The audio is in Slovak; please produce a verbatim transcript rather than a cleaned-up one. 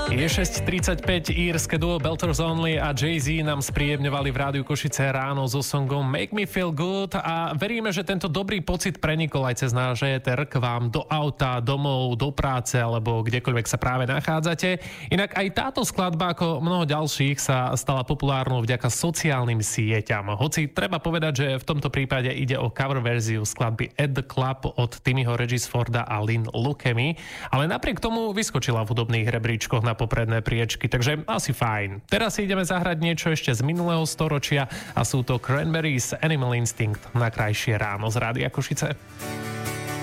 Je šesť tridsaťpäť, írske duo Belters Only a Jay-Z nám spríjemňovali v rádiu Košice ráno so songom Make Me Feel Good a veríme, že tento dobrý pocit prenikol aj cez náš éter k vám do auta, domov, do práce alebo kdekoľvek sa práve nachádzate. Inak aj táto skladba, ako mnoho ďalších, sa stala populárnou vďaka sociálnym sieťam. Hoci treba povedať, že v tomto prípade ide o cover verziu skladby At the Club od Timmyho Regisforda a Lynn Lukemy, ale napriek tomu vyskočila v hudobných rebríčkoch na popredné priečky, takže asi fajn. Teraz si ideme zahrať niečo ešte z minulého storočia a sú to Cranberries Animal Instinct na krajšie ráno z Rádia Košice.